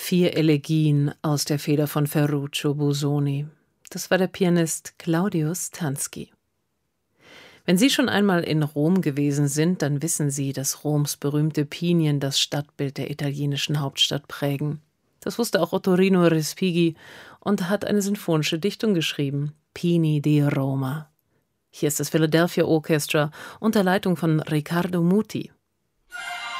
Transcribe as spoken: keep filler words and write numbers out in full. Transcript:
Vier Elegien aus der Feder von Ferruccio Busoni. Das war der Pianist Claudius Tanski. Wenn Sie schon einmal in Rom gewesen sind, dann wissen Sie, dass Roms berühmte Pinien das Stadtbild der italienischen Hauptstadt prägen. Das wusste auch Ottorino Respighi und hat eine sinfonische Dichtung geschrieben, Pini di Roma. Hier ist das Philadelphia Orchestra unter Leitung von Riccardo Muti.